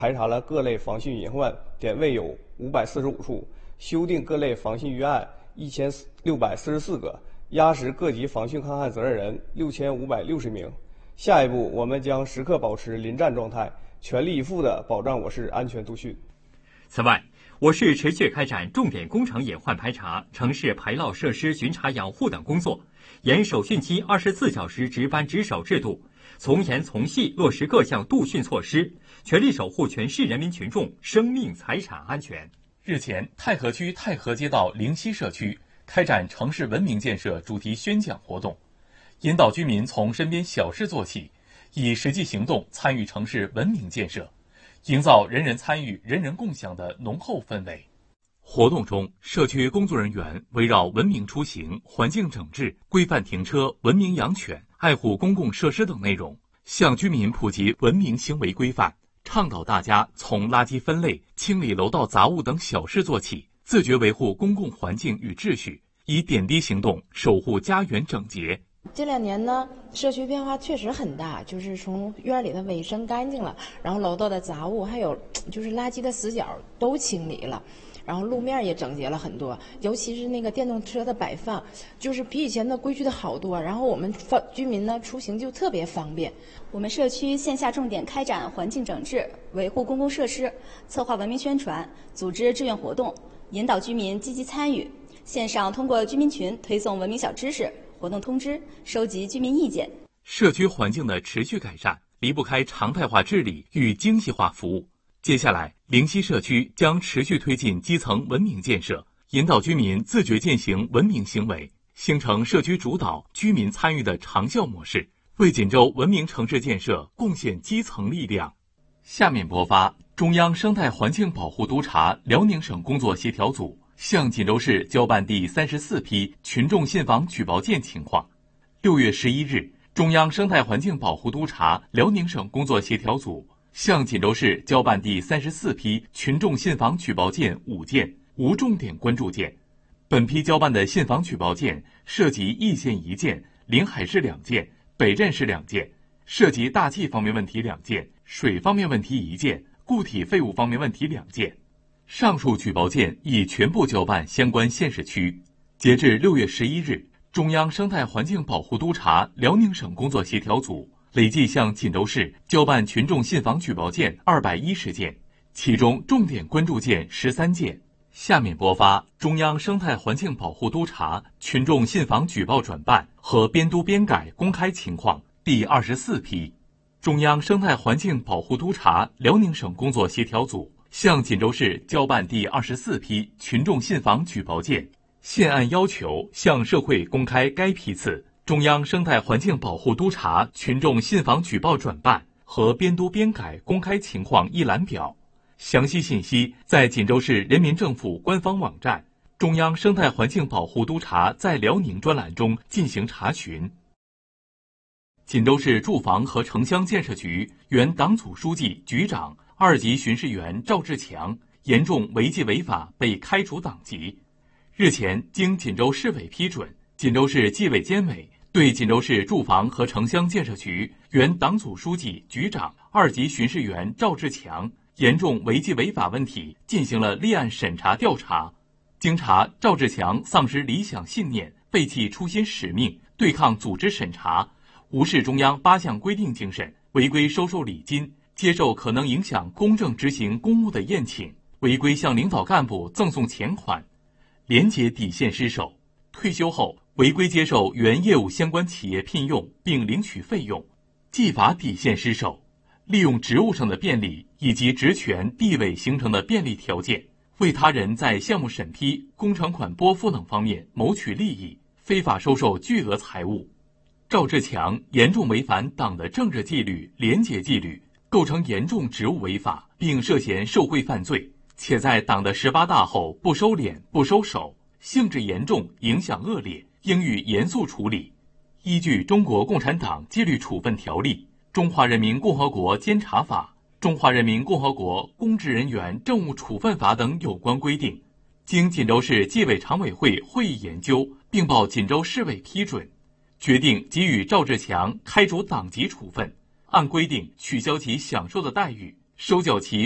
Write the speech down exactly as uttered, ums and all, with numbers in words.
排查了各类防汛隐患点位有五百四十五处，修订各类防汛预案一千六百四十四个，压实各级防汛抗旱责任人六千五百六十名。下一步，我们将时刻保持临战状态，全力以赴地保障我市安全度汛。 此外，我市持续开展重点工程隐患排查、城市排涝设施巡查养护等工作，严守汛期二十四小时值班值守制度，从严从细落实各项度汛措施，全力守护全市人民群众生命财产安全。 日前，太和区太和街道灵溪社区开展城市文明建设主题宣讲活动，引导居民从身边小事做起，以实际行动参与城市文明建设，营造人人参与、人人共享的浓厚氛围。 活动中，社区工作人员围绕文明出行、环境整治、规范停车、文明养犬、爱护公共设施等内容，向居民普及文明行为规范，倡导大家从垃圾分类、清理楼道杂物等小事做起，自觉维护公共环境与秩序，以点滴行动守护家园整洁。 这两年呢，社区变化确实很大，就是从院里的卫生干净了，然后楼道的杂物还有就是垃圾的死角都清理了，然后路面也整洁了很多，尤其是那个电动车的摆放，就是比以前的规矩的好多，然后我们居民呢出行就特别方便。 我们社区线下重点开展环境整治，维护公共设施，策划文明宣传，组织志愿活动，引导居民积极参与，线上通过居民群推送文明小知识、活动通知，收集居民意见。 社区环境的持续改善离不开常态化治理与精细化服务。接下来，灵溪社区将持续推进基层文明建设，引导居民自觉践行文明行为，形成社区主导、居民参与的长效模式，为锦州文明城市建设贡献基层力量。下面播发中央生态环境保护督察辽宁省工作协调组向锦州市交办第三十四批群众信访举报件情况。六月十一日，中央生态环境保护督察辽宁省工作协调组向锦州市交办第三十四批群众信访举报件五件，无重点关注件。本批交办的信访举报件涉及易县一件、临海市两件、北镇市两件，涉及大气方面问题两件、水方面问题一件、固体废物方面问题两件。上述举报件已全部交办相关县市区。截至六月十一日，中央生态环境保护督察辽宁省工作协调组累计向锦州市交办群众信访举报件二百一十件，其中重点关注件十三件。下面播发中央生态环境保护督察群众信访举报转办和编督编改公开情况第二十四批。中央生态环境保护督察辽宁省工作协调组向锦州市交办第二十四批群众信访举报件，现按要求向社会公开该批次中央生态环境保护督察群众信访举报转办和编督编改公开情况一览表。详细信息在锦州市人民政府官方网站中央生态环境保护督察在辽宁专栏中进行查询。锦州市住房和城乡建设局原党组书记、局长、二级巡视员赵志强严重违纪违法被开除党籍。日前，经锦州市委批准，锦州市纪委监委对锦州市住房和城乡建设局原党组书记、局长、二级巡视员赵志强严重违纪违法问题进行了立案审查调查。经查，赵志强丧失理想信念，背弃初心使命，对抗组织审查，无视中央八项规定精神，违规收受礼金，接受可能影响公正执行公务的宴请，违规向领导干部赠送钱款，廉洁底线失守。退休后违规接受原业务相关企业聘用并领取费用，纪法底线失守。利用职务上的便利以及职权地位形成的便利条件，为他人在项目审批、工程款拨付等方面谋取利益，非法收受巨额财物。赵志强严重违反党的政治纪律、廉洁纪律，构成严重职务违法，并涉嫌受贿犯罪，且在党的十八大后不收敛、不收手，性质严重，影响恶劣，应予严肃处理。依据《中国共产党纪律处分条例》、《中华人民共和国监察法》、《中华人民共和国公职人员政务处分法》等有关规定，经锦州市纪委常委会会议研究，并报锦州市委批准，决定给予赵志强开除党籍处分，按规定取消其享受的待遇，收缴其